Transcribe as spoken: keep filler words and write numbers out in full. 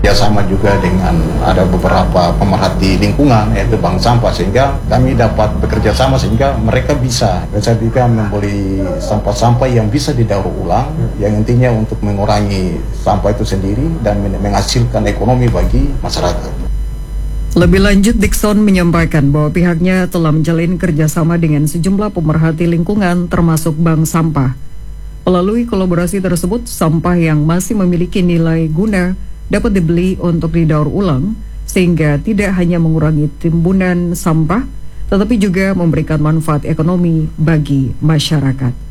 Kerjasama juga dengan ada beberapa pemerhati lingkungan yaitu bank sampah, sehingga kami dapat bekerja sama sehingga mereka bisa bisa juga membeli sampah-sampah yang bisa didaur ulang, yang intinya untuk mengurangi sampah itu sendiri dan menghasilkan ekonomi bagi masyarakat. Lebih lanjut, Dickson menyampaikan bahwa pihaknya telah menjalin kerjasama dengan sejumlah pemerhati lingkungan termasuk bank sampah. Melalui kolaborasi tersebut, sampah yang masih memiliki nilai guna dapat dibeli untuk didaur ulang, sehingga tidak hanya mengurangi timbunan sampah, tetapi juga memberikan manfaat ekonomi bagi masyarakat.